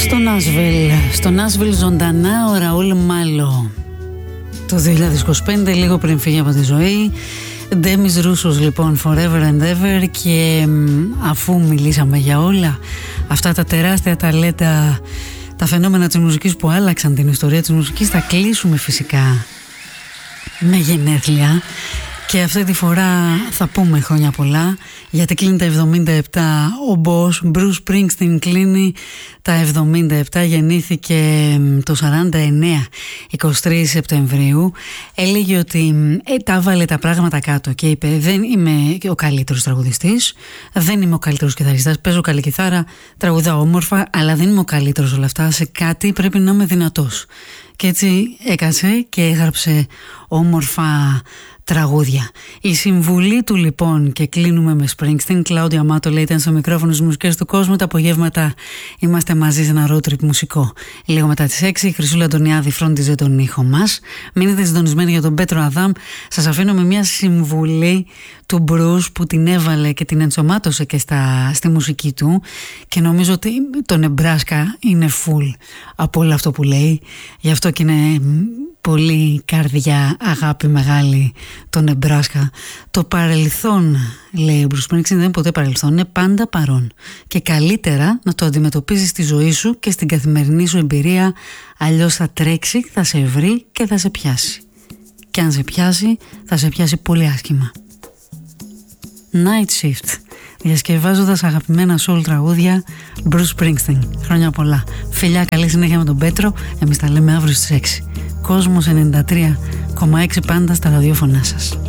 Στο Νάσβιλ ζωντανά ο Ραούλ Μάλο το 2025, λίγο πριν φύγει από τη ζωή. Ντέμις Ρούσος λοιπόν, Forever and Ever. Και αφού μιλήσαμε για όλα αυτά τα τεράστια ταλέντα, τα φαινόμενα της μουσικής που άλλαξαν την ιστορία της μουσικής, θα κλείσουμε φυσικά με γενέθλια. Και αυτή τη φορά θα πούμε χρόνια πολλά, γιατί κλείνει τα 77 ο Boss. Bruce Springsteen κλείνει τα 77, γεννήθηκε το 49, 23 Σεπτεμβρίου. Έλεγε ότι τα βάλε τα πράγματα κάτω και είπε: δεν είμαι ο καλύτερος τραγουδιστής, δεν είμαι ο καλύτερος κιθαριστάς, παίζω καλή κιθάρα, τραγουδάω όμορφα, αλλά δεν είμαι ο καλύτερος όλα αυτά, σε κάτι πρέπει να είμαι δυνατός. Και έτσι έκασε και έγραψε όμορφα τραγούδια. Η συμβουλή του λοιπόν, και κλείνουμε με Springsteen. Κλάουδια Μάτολα ήταν στο μικρόφωνο στις μουσικές του κόσμου. Τα απογεύματα είμαστε μαζί σε ένα road trip μουσικό. Λίγο μετά τις 6 η Χρυσούλα Αντωνιάδη φρόντιζε τον ήχο μας. Μείνετε συντονισμένοι για τον Πέτρο Αδάμ. Σας αφήνω με μια συμβουλή του Bruce που την έβαλε και την ενσωμάτωσε και στη μουσική του, και νομίζω ότι το Νεμπράσκα είναι full από όλο αυτό που λέει. Γι' αυτό και είναι πολύ καρδιά, αγάπη μεγάλη το Νεμπράσκα. Το παρελθόν, λέει ο Bruce Springsteen, δεν είναι ποτέ παρελθόν, είναι πάντα παρόν. Και καλύτερα να το αντιμετωπίζεις στη ζωή σου και στην καθημερινή σου εμπειρία, αλλιώς θα τρέξει, θα σε βρει και θα σε πιάσει. Και αν σε πιάσει, θα σε πιάσει πολύ άσχημα. Night Shift, διασκευάζοντας αγαπημένα soul τραγούδια, Bruce Springsteen. Χρόνια πολλά. Φιλιά, καλή συνέχεια με τον Πέτρο. Εμείς τα λέμε αύριο στις 6. Κόσμος 93,6 πάντα στα ραδιόφωνά σας.